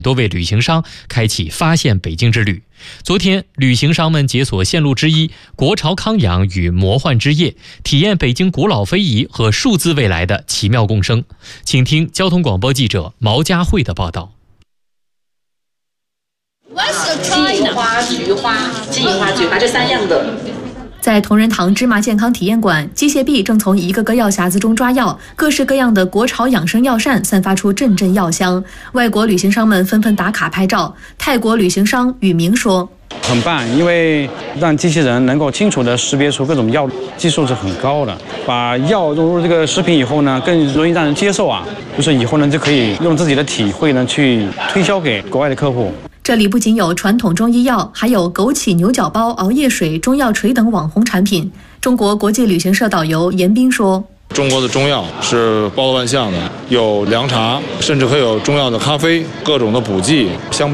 多位旅行商开启发现北京之旅。昨天，旅行商们解锁线路之一——国潮康养与魔幻之夜，体验北京古老非遗和数字未来的奇妙共生。请听交通广播记者毛佳慧的报道。 季花、菊花这3样的。 在同仁堂芝麻健康体验馆，机械臂正从一个个药匣子中抓药，各式各样的国潮养生药膳散发出阵阵药香。外国旅行商们纷纷打卡拍照。泰国旅行商宇明说：“ 很棒，因为让机器人能够清楚地识别出各种药，技术是很高的。把药融入这个食品以后呢，更容易让人接受啊。就是以后呢，就可以用自己的体会呢去推销给国外的客户。” 这里不仅有传统中医药，还有枸杞牛角包、熬夜水、中药锤等网红产品。中国国际旅行社导游严斌说：“ 中国的中药是包罗万象的，有凉茶，甚至还有中药的咖啡，各种的补剂相。